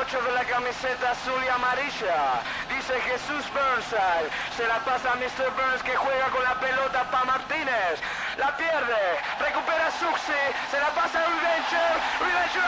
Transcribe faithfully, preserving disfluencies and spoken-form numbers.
ocho de la camiseta azul y amarilla. Dice Jesús Burnside. Se la pasa a mister Burns, que juega con la pelota para Martínez. La pierde. Recupera Suxi. Se la pasa a Revenger. Revenger